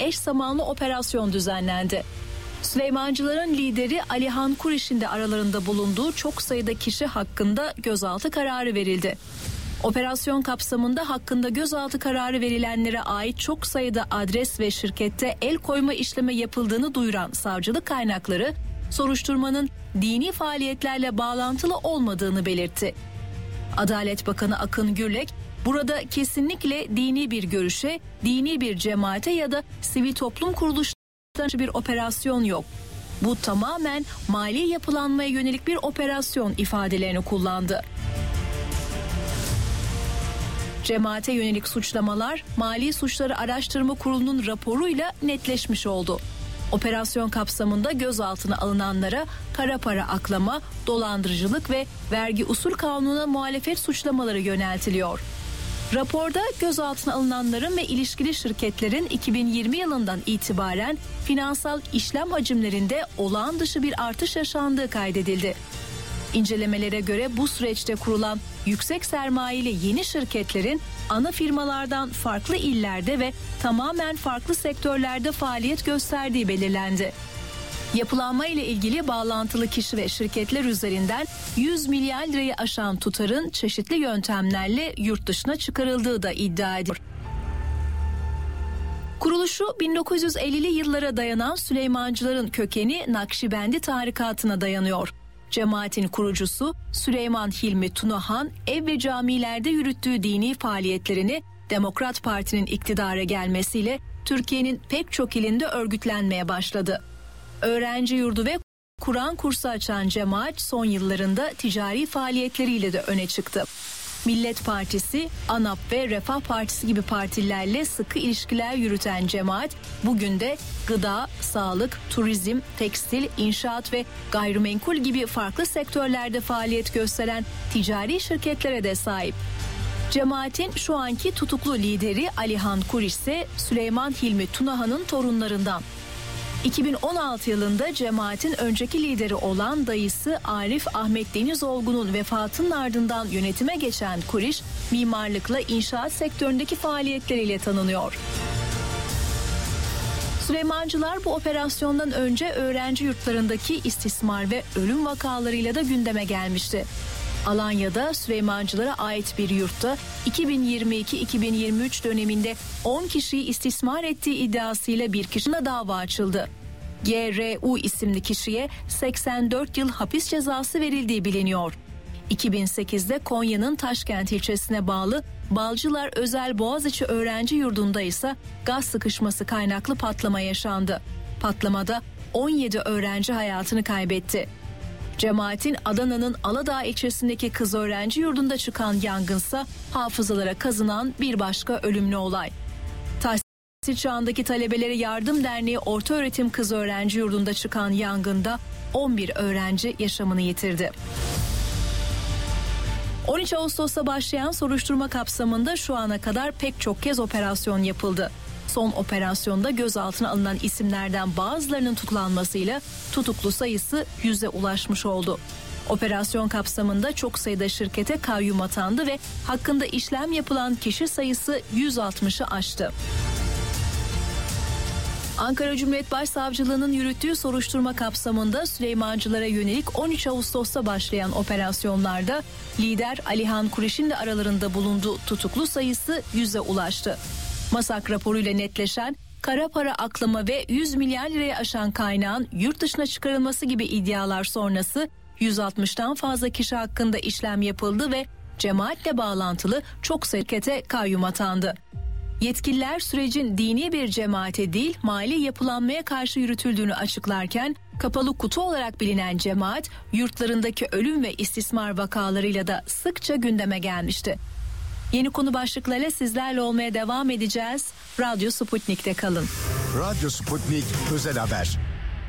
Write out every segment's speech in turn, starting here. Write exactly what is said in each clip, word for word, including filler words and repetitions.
eş zamanlı operasyon düzenlendi. Süleymancıların lideri Alihan Kuriş'in de aralarında bulunduğu çok sayıda kişi hakkında gözaltı kararı verildi. Operasyon kapsamında hakkında gözaltı kararı verilenlere ait çok sayıda adres ve şirkette el koyma işlemi yapıldığını duyuran savcılık kaynakları, soruşturmanın dini faaliyetlerle bağlantılı olmadığını belirtti. Adalet Bakanı Akın Gürlek, burada kesinlikle dini bir görüşe, dini bir cemaate ya da sivil toplum kuruluşlarına bir operasyon yok. Bu tamamen mali yapılanmaya yönelik bir operasyon ifadelerini kullandı. Cemaate yönelik suçlamalar Mali Suçları Araştırma Kurulu'nun raporuyla netleşmiş oldu. Operasyon kapsamında gözaltına alınanlara kara para aklama, dolandırıcılık ve vergi usul kanununa muhalefet suçlamaları yöneltiliyor. Raporda gözaltına alınanların ve ilişkili şirketlerin iki bin yirmi yılından itibaren finansal işlem hacimlerinde olağan dışı bir artış yaşandığı kaydedildi. İncelemelere göre bu süreçte kurulan yüksek sermayeli yeni şirketlerin ana firmalardan farklı illerde ve tamamen farklı sektörlerde faaliyet gösterdiği belirlendi. Yapılanma ile ilgili bağlantılı kişi ve şirketler üzerinden yüz milyar lirayı aşan tutarın çeşitli yöntemlerle yurt dışına çıkarıldığı da iddia ediliyor. Kuruluşu bin dokuz yüz ellili yıllara dayanan Süleymancıların kökeni Nakşibendi tarikatına dayanıyor. Cemaatin kurucusu Süleyman Hilmi Tunahan ev ve camilerde yürüttüğü dini faaliyetlerini Demokrat Parti'nin iktidara gelmesiyle Türkiye'nin pek çok ilinde örgütlenmeye başladı. Öğrenci yurdu ve Kur'an kursu açan cemaat son yıllarında ticari faaliyetleriyle de öne çıktı. Millet Partisi, ANAP ve Refah Partisi gibi partilerle sıkı ilişkiler yürüten cemaat bugün de gıda, sağlık, turizm, tekstil, inşaat ve gayrimenkul gibi farklı sektörlerde faaliyet gösteren ticari şirketlere de sahip. Cemaatin şu anki tutuklu lideri Alihan Kuriş ise Süleyman Hilmi Tunahan'ın torunlarından. iki bin on altı yılında cemaatin önceki lideri olan dayısı Arif Ahmet Denizolgu'nun vefatının ardından yönetime geçen Kuriş, mimarlıkla inşaat sektöründeki faaliyetleriyle tanınıyor. Süleymancılar bu operasyondan önce öğrenci yurtlarındaki istismar ve ölüm vakalarıyla da gündeme gelmişti. Alanya'da Süleymancılara ait bir yurtta iki bin yirmi iki iki bin yirmi üç döneminde on kişiyi istismar ettiği iddiasıyla bir kişinin dava açıldı. G R U isimli kişiye seksen dört yıl hapis cezası verildiği biliniyor. iki bin sekizde Konya'nın Taşkent ilçesine bağlı Balcılar Özel Boğaziçi Öğrenci Yurdu'nda ise gaz sıkışması kaynaklı patlama yaşandı. Patlamada on yedi öğrenci hayatını kaybetti. Cemaatin Adana'nın Aladağ ilçesindeki kız öğrenci yurdunda çıkan yangınsa hafızalara kazınan bir başka ölümlü olay. Tahsil çağındaki talebelere yardım derneği ortaöğretim kız öğrenci yurdunda çıkan yangında on bir öğrenci yaşamını yitirdi. on üç Ağustos'ta başlayan soruşturma kapsamında şu ana kadar pek çok kez operasyon yapıldı. Son operasyonda gözaltına alınan isimlerden bazılarının tutuklanmasıyla tutuklu sayısı yüze ulaşmış oldu. Operasyon kapsamında çok sayıda şirkete kayyum atandı ve hakkında işlem yapılan kişi sayısı yüz altmışı aştı. Ankara Cumhuriyet Başsavcılığı'nın yürüttüğü soruşturma kapsamında Süleymancılara yönelik on üç Ağustos'ta başlayan operasyonlarda lider Alihan Kuriş'in de aralarında bulunduğu tutuklu sayısı yüze ulaştı. Masak raporuyla netleşen kara para aklama ve yüz milyar liraya aşan kaynağın yurt dışına çıkarılması gibi iddialar sonrası yüz altmıştan fazla kişi hakkında işlem yapıldı ve cemaatle bağlantılı çok sayıda şirkete kayyum atandı. Yetkililer sürecin dini bir cemaate değil mali yapılanmaya karşı yürütüldüğünü açıklarken kapalı kutu olarak bilinen cemaat yurtlarındaki ölüm ve istismar vakalarıyla da sıkça gündeme gelmişti. Yeni konu başlıklarıyla sizlerle olmaya devam edeceğiz. Radyo Sputnik'te kalın. Radyo Sputnik özel haber.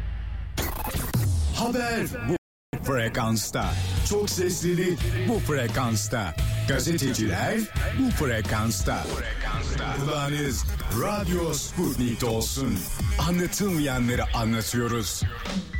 Haber bu frekansta. Çok seslilik bu frekansta. Gazeteciler bu frekansta. Kulağınız Radyo Sputnik'te olsun. Anlatılmayanları anlatıyoruz.